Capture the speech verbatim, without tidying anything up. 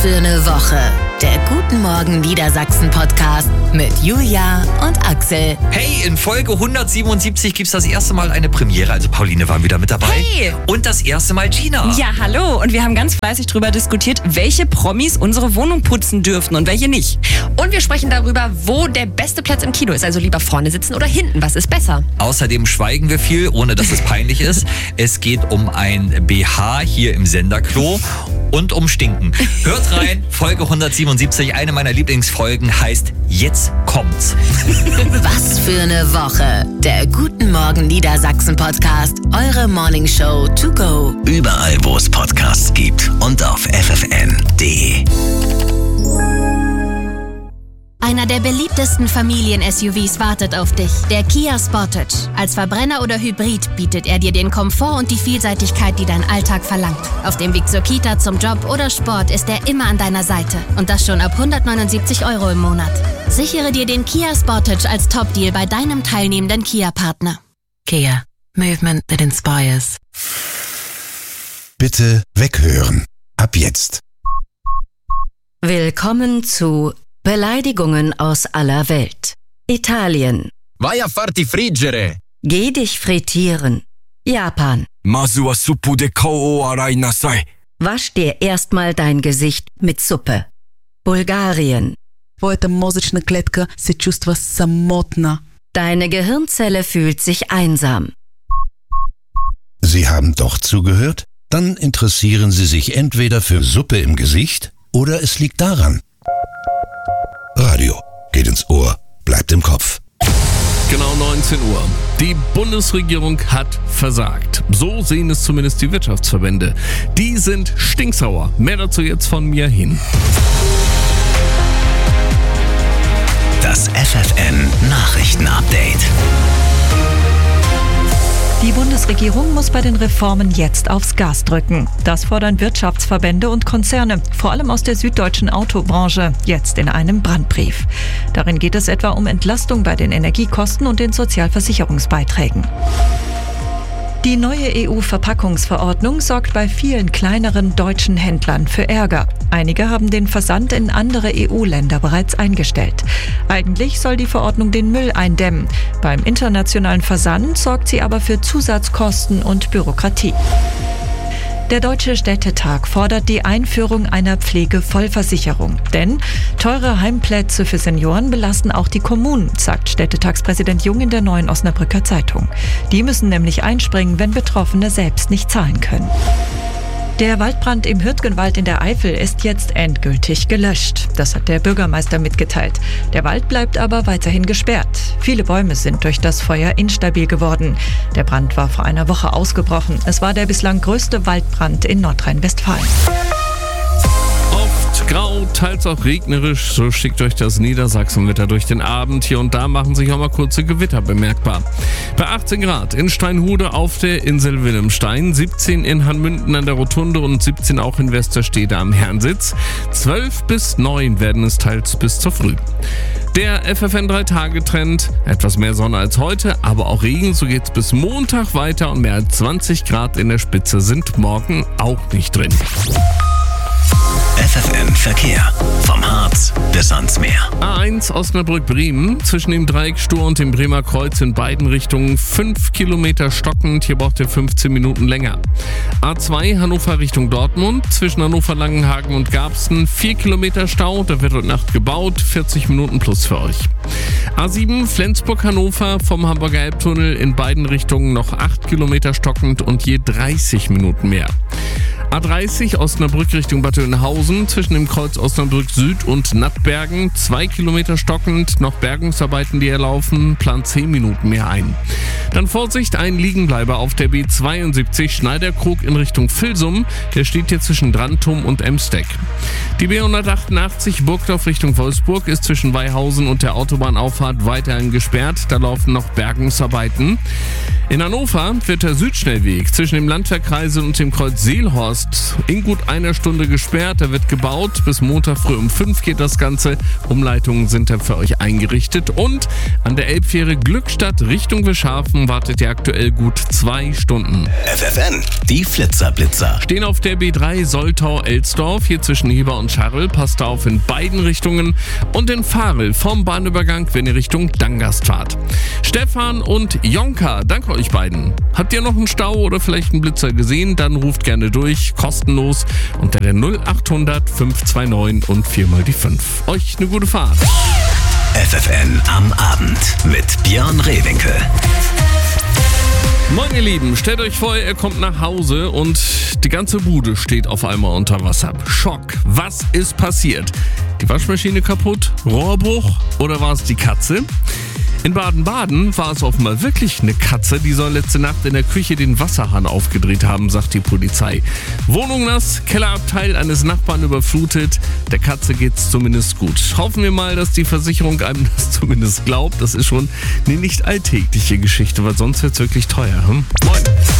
für eine Woche. Der Guten Morgen Niedersachsen Podcast mit Julia und Axel. Hey, in Folge hundertsiebenundsiebzig gibt's das erste Mal eine Premiere. Also Pauline war wieder mit dabei. Hey! Und das erste Mal Gina. Ja, hallo. Und wir haben ganz fleißig darüber diskutiert, welche Promis unsere Wohnung putzen dürfen und welche nicht. Und wir sprechen darüber, wo der beste Platz im Kino ist. Also lieber vorne sitzen oder hinten. Was ist besser? Außerdem schweigen wir viel, ohne dass es peinlich ist. Es geht um ein B H hier im Senderklo und um Stinken. Hört rein, Folge hundertsiebenundsiebzig, eine meiner Lieblingsfolgen, heißt Jetzt kommt's. Was für eine Woche. Der Guten Morgen Niedersachsen Podcast. Eure Morningshow to go. Überall, wo es Podcasts gibt und auf f f n punkt d e. Einer der beliebtesten Familien-S U Vs wartet auf dich. Der Kia Sportage. Als Verbrenner oder Hybrid bietet er dir den Komfort und die Vielseitigkeit, die dein Alltag verlangt. Auf dem Weg zur Kita, zum Job oder Sport ist er immer an deiner Seite. Und das schon ab hundertneunundsiebzig Euro im Monat. Sichere dir den Kia Sportage als Top-Deal bei deinem teilnehmenden Kia-Partner. Kia. Movement that inspires. Bitte weghören. Ab jetzt. Willkommen zu Beleidigungen aus aller Welt. Italien. Vai a farti friggere. Geh dich frittieren. Japan. Masu wa suppu de kou arai nasai. Wasch dir erstmal dein Gesicht mit Suppe. Bulgarien. Твоята мозъчна клетка се чувства самотна. Deine Gehirnzelle fühlt sich einsam. Sie haben doch zugehört? Dann interessieren Sie sich entweder für Suppe im Gesicht oder es liegt daran. Radio geht ins Ohr, bleibt im Kopf. Genau neunzehn Uhr. Die Bundesregierung hat versagt. So sehen es zumindest die Wirtschaftsverbände. Die sind stinksauer. Mehr dazu jetzt von mir hin. Das F F N Nachrichten-Update. Die Bundesregierung muss bei den Reformen jetzt aufs Gas drücken. Das fordern Wirtschaftsverbände und Konzerne, vor allem aus der süddeutschen Autobranche, jetzt in einem Brandbrief. Darin geht es etwa um Entlastung bei den Energiekosten und den Sozialversicherungsbeiträgen. Die neue E U-Verpackungsverordnung sorgt bei vielen kleineren deutschen Händlern für Ärger. Einige haben den Versand in andere E U-Länder bereits eingestellt. Eigentlich soll die Verordnung den Müll eindämmen. Beim internationalen Versand sorgt sie aber für Zusatzkosten und Bürokratie. Der Deutsche Städtetag fordert die Einführung einer Pflegevollversicherung. Denn teure Heimplätze für Senioren belasten auch die Kommunen, sagt Städtetagspräsident Jung in der Neuen Osnabrücker Zeitung. Die müssen nämlich einspringen, wenn Betroffene selbst nicht zahlen können. Der Waldbrand im Hürtgenwald in der Eifel ist jetzt endgültig gelöscht. Das hat der Bürgermeister mitgeteilt. Der Wald bleibt aber weiterhin gesperrt. Viele Bäume sind durch das Feuer instabil geworden. Der Brand war vor einer Woche ausgebrochen. Es war der bislang größte Waldbrand in Nordrhein-Westfalen. Oft grau, teils auch regnerisch, so schickt euch das Niedersachsenwetter durch den Abend. Hier und da machen sich auch mal kurze Gewitter bemerkbar. Bei achtzehn Grad in Steinhude auf der Insel Wilhelmstein, siebzehn in Hanmünden an der Rotunde und siebzehn auch in Westerstede am Herrensitz. zwölf bis neun werden es teils bis zur Früh. Der F F N drei Tage Trend, etwas mehr Sonne als heute, aber auch Regen, so geht's bis Montag weiter und mehr als zwanzig Grad in der Spitze sind morgen auch nicht drin. F F N Verkehr. Vom Harz bis ans Meer. A eins Osnabrück-Bremen, zwischen dem Dreieck Stur und dem Bremer Kreuz in beiden Richtungen fünf Kilometer stockend, hier braucht ihr fünfzehn Minuten länger. A zwei Hannover Richtung Dortmund, zwischen Hannover-Langenhagen und Garbsen vier Kilometer Stau, da wird heute Nacht gebaut, vierzig Minuten plus für euch. A sieben Flensburg-Hannover vom Hamburger Elbtunnel in beiden Richtungen noch acht Kilometer stockend und je dreißig Minuten mehr. A dreißig Osnabrück Richtung Bad Oeynhausen, zwischen dem Kreuz Osnabrück Süd und Nattbergen, zwei Kilometer stockend, noch Bergungsarbeiten, die erlaufen, plant zehn Minuten mehr ein. Dann Vorsicht, ein Liegenbleiber auf der B zweiundsiebzig Schneiderkrug in Richtung Vilsum, der steht hier zwischen Drantum und Emsteck. Die B hundertachtundachtzig Burgdorf Richtung Wolfsburg ist zwischen Weihausen und der Autobahnauffahrt weiterhin gesperrt, da laufen noch Bergungsarbeiten. In Hannover wird der Südschnellweg zwischen dem Landwehrkreisel und dem Kreuz Seelhorst ist in gut einer Stunde gesperrt. Da wird gebaut. Bis Montag früh um fünf geht das Ganze. Umleitungen sind dann für euch eingerichtet. Und an der Elbfähre Glückstadt Richtung Wischhafen wartet ihr aktuell gut zwei Stunden. F F N, die Flitzerblitzer. Stehen auf der B drei Soltau-Elsdorf, hier zwischen Heber und Scharl. Passt auf in beiden Richtungen. Und in Farel vom Bahnübergang, wenn ihr Richtung Dangast fahrt. Stefan und Jonka, danke euch beiden. Habt ihr noch einen Stau oder vielleicht einen Blitzer gesehen? Dann ruft gerne durch, kostenlos, unter der null acht hundert fünf zwei neun und viermal die fünf. Euch eine gute Fahrt. F F N am Abend mit Björn Rehwinkel. Moin ihr Lieben, stellt euch vor, er kommt nach Hause und die ganze Bude steht auf einmal unter Wasser. Schock, was ist passiert? Die Waschmaschine kaputt, Rohrbruch oder war es die Katze? In Baden-Baden war es offenbar wirklich eine Katze, die soll letzte Nacht in der Küche den Wasserhahn aufgedreht haben, sagt die Polizei. Wohnung nass, Kellerabteil eines Nachbarn überflutet, der Katze geht's zumindest gut. Hoffen wir mal, dass die Versicherung einem das zumindest glaubt. Das ist schon eine nicht alltägliche Geschichte, weil sonst wird's wirklich teuer. Hm? Moin!